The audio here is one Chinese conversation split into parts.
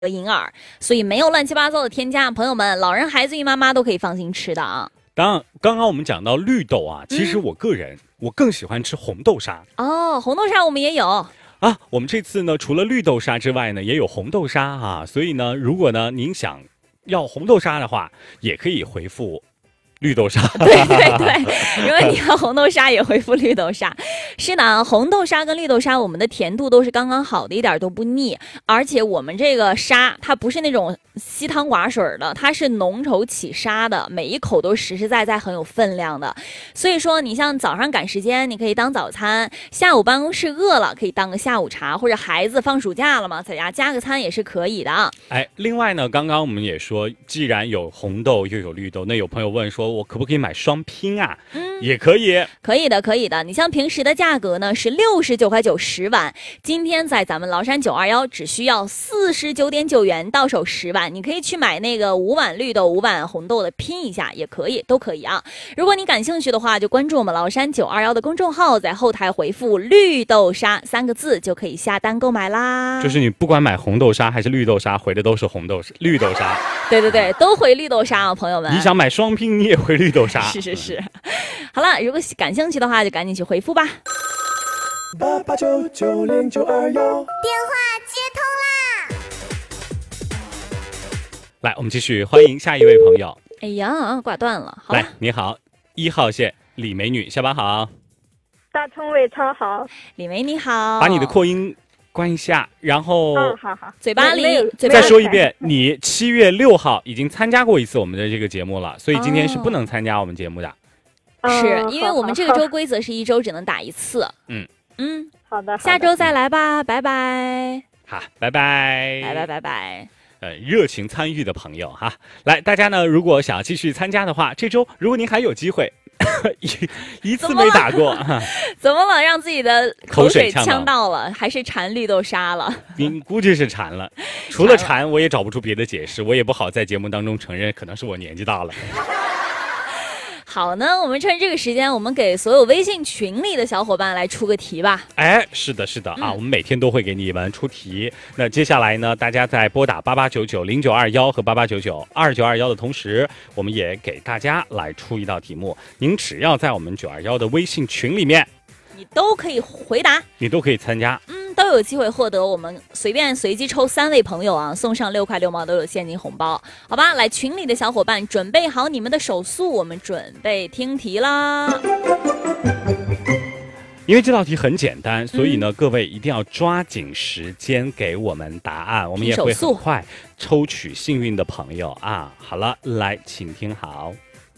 银耳，所以没有乱七八糟的添加。朋友们，老人、孩子、孕妈妈都可以放心吃的啊。 刚刚我们讲到绿豆啊，其实我个人、我更喜欢吃红豆沙。 哦，红豆沙我们也有啊。我们这次呢，除了绿豆沙之外呢，也有红豆沙啊。所以呢，如果呢您想要红豆沙的话，也可以回复绿豆沙。 对对对，如果你要红豆沙也回复绿豆沙。是的，红豆沙跟绿豆沙我们的甜度都是刚刚好的，一点都不腻。而且我们这个沙它不是那种稀汤寡水的，它是浓稠起沙的，每一口都实实在在很有分量的。所以说你像早上赶时间你可以当早餐，下午办公室饿了可以当个下午茶，或者孩子放暑假了嘛，在家加个餐也是可以的。 哎，另外呢，刚刚我们也说，既然有红豆又有绿豆，那有朋友问说我可不可以买双拼啊？也可以， 可以的，可以的。你像平时的价格呢是69.9块10碗，今天在咱们崂山921只需要49.9元到手10碗，你可以去买那个5碗绿豆5碗红豆的拼一下也可以，都可以啊。如果你感兴趣的话，就关注我们崂山921的公众号，在后台回复绿豆沙3个字就可以下单购买啦。 就是你不管买红豆沙还是绿豆沙，回的都是绿豆沙。 对对对，都回绿豆沙啊，朋友们。 你想买双拼你也回绿豆沙。 是是是。好了，如果感兴趣的话就赶紧去回复吧。 88990921， 电话接通啦！ 来，我们继续欢迎下一位朋友。 哎呀，挂断了。好了， 来，你好，1号线李美女，下班好。 大葱伟超好。 李梅你好。 把你的扩音关一下，然后好好， 嘴巴里再说一遍，你7月6号已经参加过一次我们的这个节目了，所以今天是不能参加我们节目的。 是因为我们这个周规则是1周只能打1次。 好的， 下周再来吧，拜拜。 好，拜拜， 拜拜拜拜。 热情参与的朋友哈，来，大家呢如果想要继续参加的话，这周如果您还有机会，一次没打过， 怎么了？让自己的口水呛呛到了，还是馋绿豆沙了？ 您估计是馋了，除了馋，我也找不出别的解释，我也不好在节目当中承认，可能是我年纪大了。 好呢，我们趁这个时间，我们给所有微信群里的小伙伴来出个题吧。 哎，是的，是的啊，我们每天都会给你们出题。那接下来呢，大家在拨打88990921和88992921的同时，我们也给大家来出一道题目。您只要在我们921的微信群里面， 你都可以回答， 你都可以参加。 都有机会获得我们随机抽3位朋友啊，送上6块6毛都有现金红包，好吧？来，群里的小伙伴准备好你们的手速，我们准备听题啦。 因为这道题很简单，所以呢，各位一定要抓紧时间给我们答案，我们也会很快抽取幸运的朋友啊。好了，来，请听好。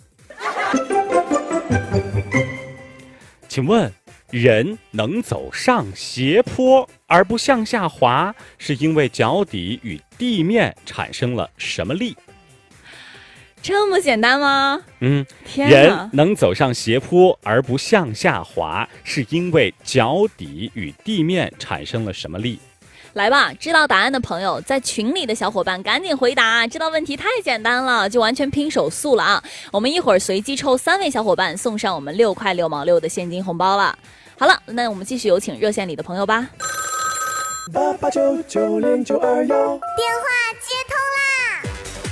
请问，人能走上斜坡而不向下滑，是因为脚底与地面产生了什么力？ 这么简单吗？天哪！ 人能走上斜坡而不向下滑，是因为脚底与地面产生了什么力？ 来吧，知道答案的朋友，在群里的小伙伴赶紧回答，这道问题太简单了，就完全拼手速了啊！我们一会儿随机抽3位小伙伴，送上我们6块6毛6的现金红包了。好了，那我们继续有请热线里的朋友吧。 88990921， 电话接通啦！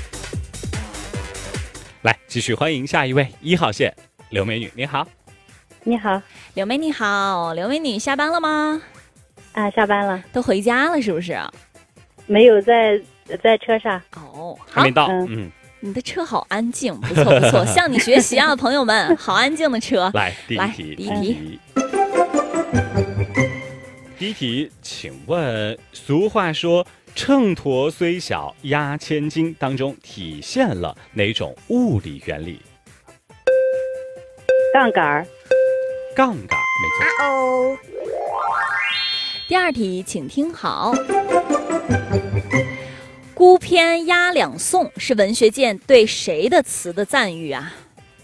来，继续欢迎下一位1号线刘美女，你好。 你好。 刘美你好，刘美女下班了吗？ 下班了。 都回家了是不是？ 没有，在车上。 哦， 还没到。 你的车好安静，不错不错，向你学习啊，朋友们，好安静的车。 来，第一题，请问俗话说秤砣虽小压千斤当中体现了哪种物理原理？ 杠杆， 没错。 第2题，请听好。孤篇压两宋是文学界对谁的词的赞誉啊？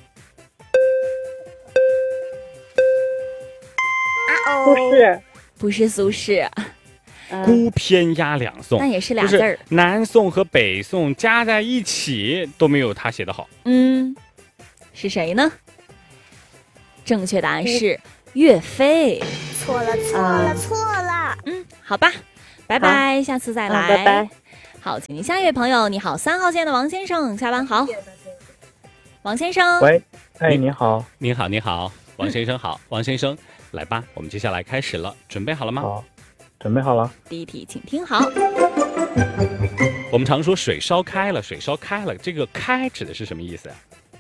不是苏轼。 孤篇压两宋， 那也是俩字儿。 南宋和北宋加在一起都没有他写的好。 是谁呢？正确答案是岳飞。 错了。 好吧，拜拜，下次再来。 拜拜。 好，请您下一位朋友，你好，3号线的王先生，下班好。王先生， 喂，哎，你好， 您好，您好，王先生好，王先生，来吧，我们接下来开始了，准备好了吗？ 好，准备好了。 第一题，请听好。 我们常说水烧开了，水烧开了，这个“开”指的是什么意思？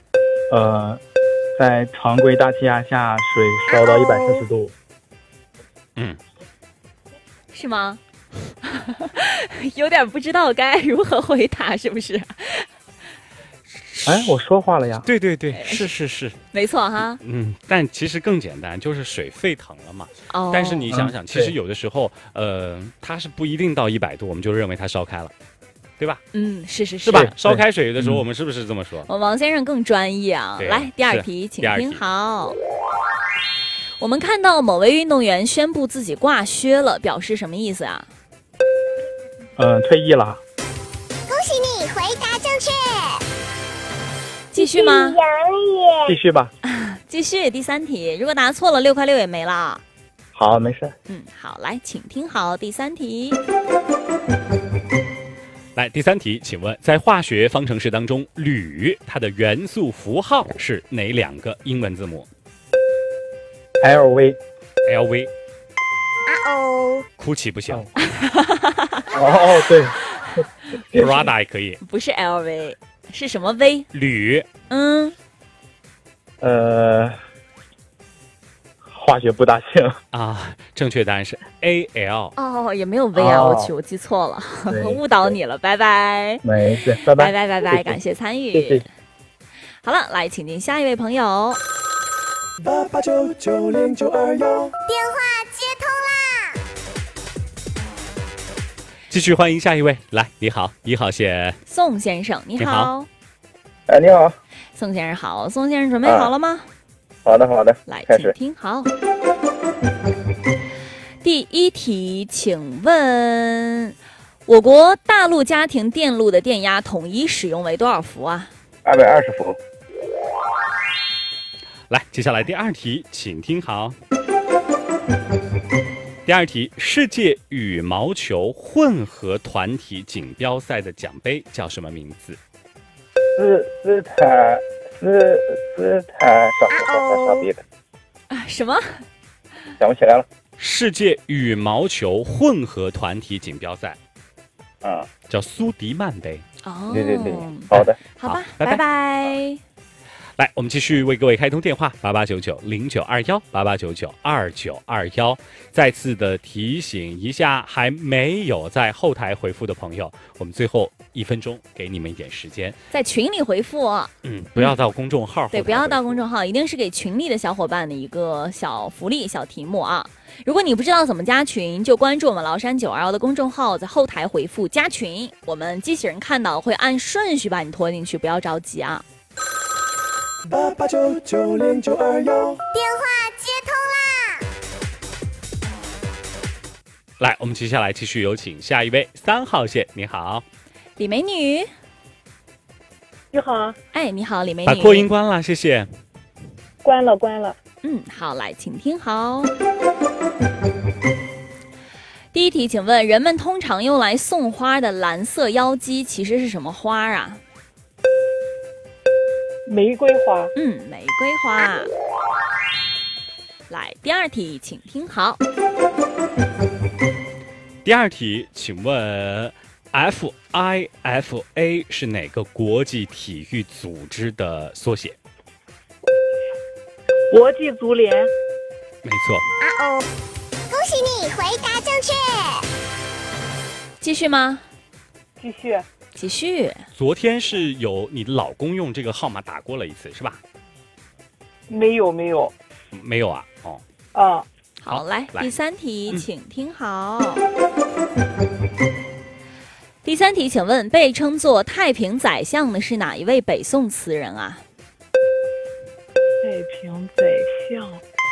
在常规大气压下，水烧到140度。 是吗？有点不知道该如何回答，是不是？ 哎，我说话了呀。 对对对，是， 没错哈。 但其实更简单，就是水沸腾了嘛。 哦。 但是你想想，其实有的时候，它是不一定到100度，我们就认为它烧开了，对吧？ 是吧？烧开水的时候，我们是不是这么说？ 王先生更专业啊！来，第二题，请听好。我们看到某位运动员宣布自己挂靴了，表示什么意思啊？ 退役了。 恭喜你回答正确。 继续吗？ 继续吧。 继续，第3题，如果答错了，6块6也没了。 好，没事。 好，来，请听好第3题。 来，第3题，请问在化学方程式当中，铝它的元素符号是哪2个英文字母 ？LV。 LV。 哦。 哭泣不行。 哦，对。 Prada 也可以。 不是 LV， 是什么 V？ 铝。 化学不大行啊，正确答案是 AL。 哦，也没有 VL 我记错了，误导你了，拜拜。 没事，拜拜， 拜拜，感谢参与。 谢谢。 好了，来，请进下一位朋友。 88990921，电话接通啦！ 继续欢迎下一位，来，你好，1号线， 宋先生，你好。 哎，你好， 宋先生好，宋先生准备好了吗？ 好的， 来，请听好。第1题，请问我国大陆家庭电路的电压统一使用为多少伏啊 ？220伏。 来，接下来第2题，请听好。第2题，世界羽毛球混合团体锦标赛的奖杯叫什么名字？ 斯坦上比的什么？ 想不起来了。 世界羽毛球混合团体锦标赛，叫苏迪曼杯。 哦， 对，好的， 好吧， 拜拜。 来，我们继续为各位开通电话8899092188992921。再次的提醒一下，还没有在后台回复的朋友，我们最后1分钟给你们一点时间， 在群里回复。 不要到公众号。 对，不要到公众号，一定是给群里的小伙伴的一个小福利、小题目啊。如果你不知道怎么加群，就关注我们崂山921的公众号，在后台回复加群，我们机器人看到会按顺序把你拖进去，不要着急啊。 88990921，电话接通啦！ 来，我们接下来继续有请下一位3号线，你好， 李美女。 你好。 哎，你好，李美女。 把扩音关了，谢谢。 关了。 好，来，请听好。第1题，请问人们通常用来送花的蓝色妖姬其实是什么花啊？ 玫瑰花。 玫瑰花。来，第2题，请听好。 第2题，请问 FIFA 是哪个国际体育组织的缩写？ 国际足联。 没错。 恭喜你回答正确。 继续吗？ 继续。 昨天是有你的老公用这个号码打过了一次，是吧？ 没有。 没有啊？ 好，来第3题，请听好。第3题，请问被称作太平宰相的是哪一位北宋词人啊？ 太平宰相。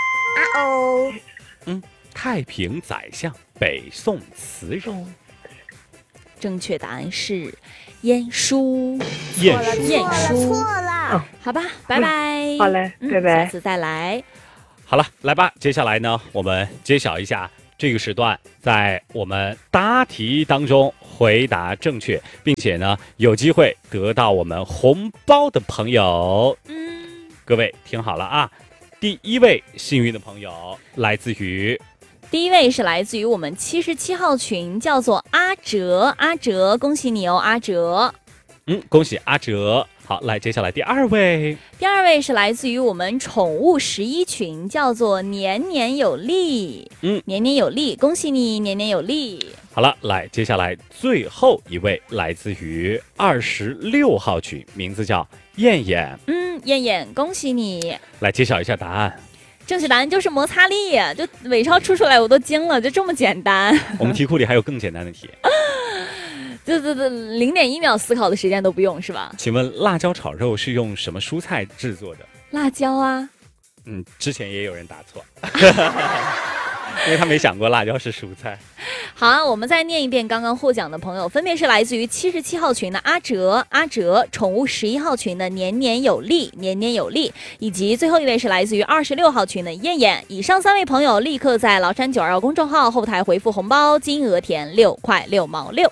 太平宰相，北宋词人。 正确答案是晏殊。 错了。 好吧，拜拜。 好嘞，拜拜。 下次再来。 好了，来吧，接下来呢，我们揭晓一下这个时段在我们答题当中回答正确，并且呢有机会得到我们红包的朋友，各位听好了啊！第一位幸运的朋友来自于。 第一位是来自于我们77号群，叫做阿哲，阿哲，恭喜你哦，阿哲。 恭喜阿哲。好，来，接下来第二位。 第二位是来自于我们宠物11群，叫做年年有利。年年有利，恭喜你，年年有利。 好了，来，接下来最后一位来自于26号群，名字叫燕燕。 燕燕，恭喜你。 来揭晓一下答案。 正确答案就是摩擦力，就伟超出来我都惊了，就这么简单。 我们题库里还有更简单的题。 对，0.1秒思考的时间都不用是吧？ 请问辣椒炒肉是用什么蔬菜制作的？ 辣椒啊。 之前也有人答错，因为他没想过辣椒是蔬菜。 好啊，我们再念一遍刚刚获奖的朋友，分别是来自于77号群的阿哲，宠物11号群的年年有利，以及最后一位是来自于26号群的燕燕。以上3位朋友立刻在崂山921公众号后台回复红包，金额填6块6毛6。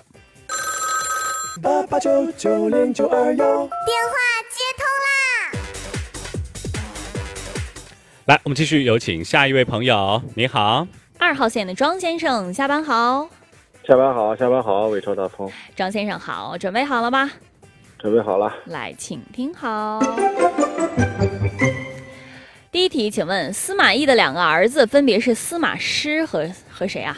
88990921，电话接通啦！ 来，我们继续有请下一位朋友。你好 ，2号线的庄先生，下班好。 下班好，伟超大风。 庄先生好，准备好了吗？ 准备好了。 来，请听好。第一题，请问司马懿的2个儿子分别是司马师和谁啊？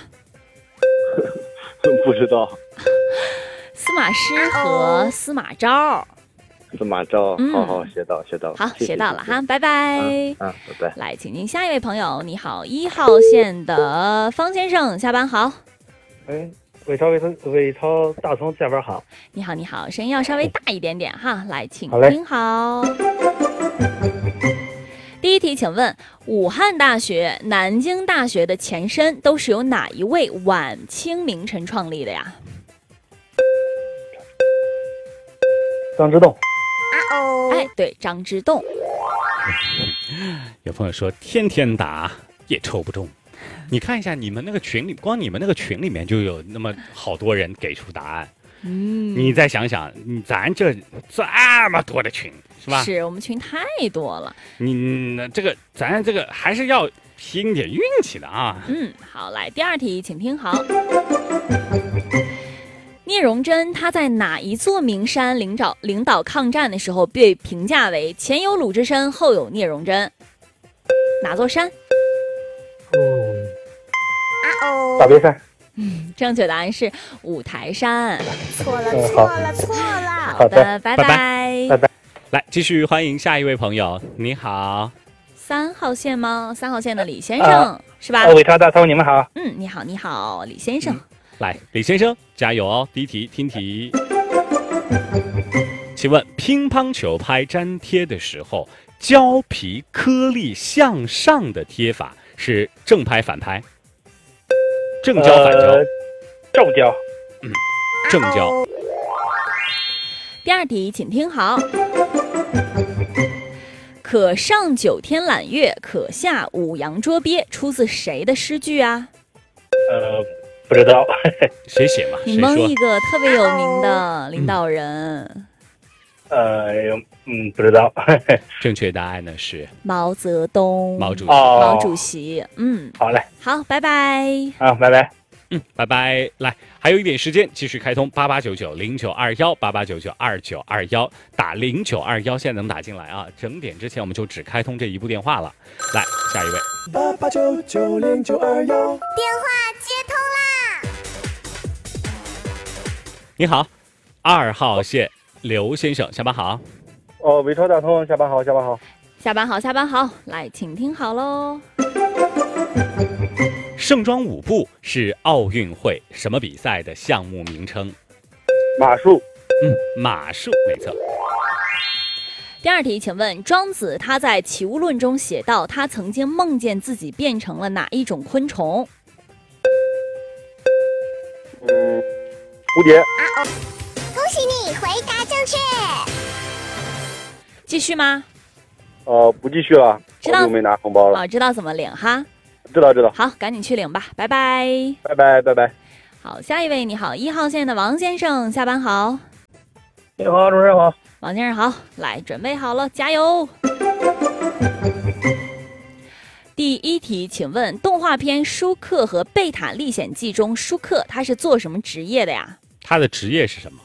不知道。 司马师和司马昭。 司马昭，好，学到了。 好，学到了哈，拜拜。 拜拜。 来，请您下一位朋友，你好，1号线的方先生，下班好。 伟超大葱下班好。 你好，声音要稍微大一点点哈。来，请听好。第一题，请问武汉大学、南京大学的前身都是由哪一位晚清名臣创立的呀？ 张之洞。 对，张之洞。 有朋友说天天打也抽不中，你看一下你们那个群里，光你们那个群里面就有那么好多人给出答案。你再想想，咱这么多的群是吧？ 是我们群太多了。 咱这个还是要拼点运气的啊。 好，来第二题，请听好。聂荣臻他在哪一座名山领导抗战的时候被评价为前有鲁智深，后有聂荣臻？哪座山？ 大别山。 正确答案是五台山。 错了。 好的，拜拜。 来，继续欢迎下一位朋友。你好 ，3号线吗？3号线的李先生，是吧？ 伟超大葱，你们好。 你好，李先生。 来，李先生加油哦！第一题听题，请问乒乓球拍粘贴的时候，胶皮颗粒向上的贴法是正拍反拍？正胶反胶？ 正胶。 正胶。 第二题，请听好。可上9天揽月，可下5洋捉鳖，出自谁的诗句啊？ 不知道。 谁写嘛？ 你蒙一个特别有名的领导人。 不知道。 正确答案呢是毛泽东。 毛主席。 毛主席。 好嘞。 好，拜拜。 拜拜。 拜拜。来，还有一点时间，继续开通88990921，88992921，打0921，现在能打进来啊！整点之前我们就只开通这一部电话了。来，下一位。 88990921，电话接通啦！ 你好，2号线刘先生，下班好。 伟超大通，下班好。 下班好。来，请听好喽。 盛装舞步是奥运会什么比赛的项目名称？ 马术。 马术，没错。 第二题，请问庄子他在《齐物论》中写道，他曾经梦见自己变成了哪一种昆虫？ 蝴蝶。 恭喜你回答正确。 继续吗？ 不继续了， 知道我就没拿红包了。 知道怎么领哈。 知道知道。 好，赶紧去领吧，拜拜。 拜拜拜拜。 好，下一位你好，1号线的王先生，下班好。 你好，主持人好。 王先生好，来准备好了，加油。第一题，请问动画片《舒克和贝塔历险记》中，舒克他是做什么职业的呀？ 他的职业是什么？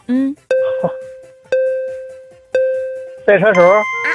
赛车手。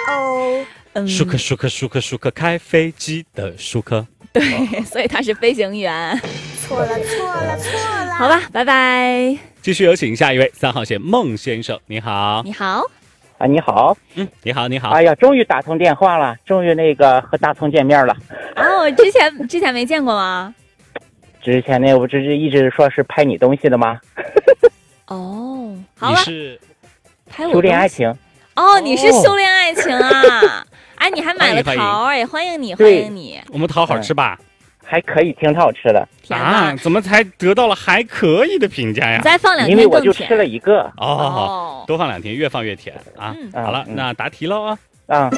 舒克开飞机的舒克。 对，所以他是飞行员。 错了。 好吧，拜拜。 继续有请下一位3号线孟先生，你好。 你好。 啊，你好。 你好，你好。 哎呀，终于打通电话了，终于和大葱见面了。 哦，之前没见过吗？ 之前我这是一直说是拍你东西的吗？ 哦，好了。 你是拍我修炼爱情。 哦，你是修炼爱情啊！哎，你还买了桃哎，欢迎你，欢迎你。 我们桃好吃吧？ 还可以，挺好吃的。 天哪， 怎么才得到了还可以的评价呀？ 再放2天因为我就吃了一个。 哦，多放2天，越放越甜啊！好了，那答题喽啊！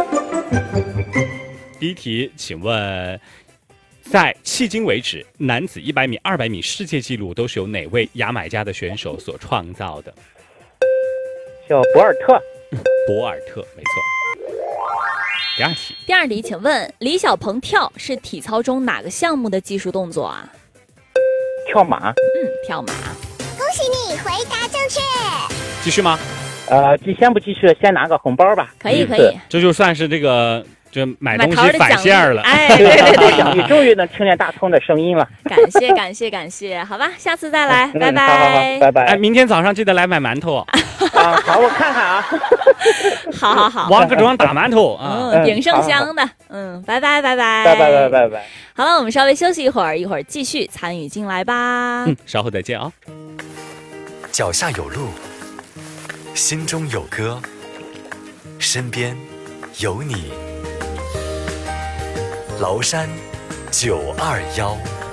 第一题，请问，在迄今为止，男子100米、200米世界纪录都是由哪位牙买加的选手所创造的？ 叫博尔特。 博尔特，没错。第二题，请问李小鹏跳是体操中哪个项目的技术动作啊？ 跳马。 跳马。 恭喜你回答正确。 继续吗？ 先不继续，先拿个红包吧。 可以。 这就算是这个，就买东西返现了。 哎，对。 奖励终于能听见大葱的声音了。 感谢，好吧，下次再来，拜拜。 好，拜拜。 哎，明天早上记得来买馒头。 好，我看看啊。 好。 王各庄打馒头啊， 鼎盛香的。拜拜。 拜。 好了，我们稍微休息一会儿继续参与进来吧。 稍后再见啊。 脚下有路，心中有歌，身边有你。崂山921。